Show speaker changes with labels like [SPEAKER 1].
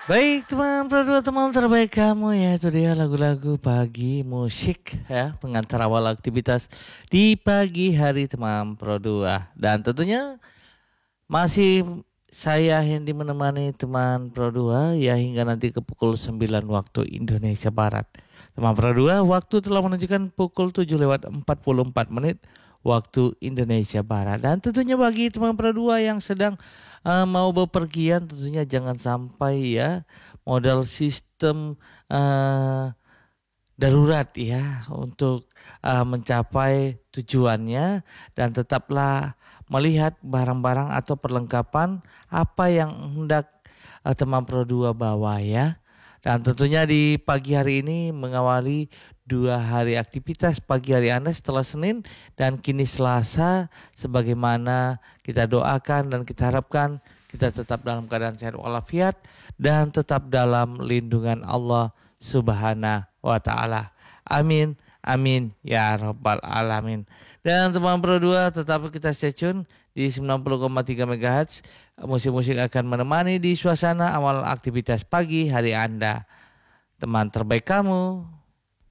[SPEAKER 1] Baik teman berdua teman terbaik kamu ya itu dia lagu-lagu pagi musik ya pengantar awal aktivitas di pagi hari teman Pro 2 dan tentunya masih saya Hendy menemani teman Pro 2 ya hingga nanti ke pukul 9 waktu Indonesia Barat. Teman Pro 2 waktu telah menunjukkan pukul 7:44 waktu Indonesia Barat dan tentunya bagi teman Pro 2 yang sedang mau bepergian tentunya jangan sampai ya modal sistem eh, darurat ya untuk mencapai tujuannya dan tetaplah melihat barang-barang atau perlengkapan apa yang hendak teman Pro 2 bawa ya. Dan tentunya di pagi hari ini mengawali 2 hari aktivitas pagi hari Anda setelah Senin dan kini Selasa sebagaimana kita doakan dan kita harapkan kita tetap dalam keadaan sehat walafiat dan tetap dalam lindungan Allah Subhanahu wa taala. Amin. Amin ya rabbal alamin. Dan teman Pro 2 tetap kita stay tune di 90,3 MHz. Musik-musik akan menemani di suasana awal aktivitas pagi hari Anda. Teman terbaik kamu.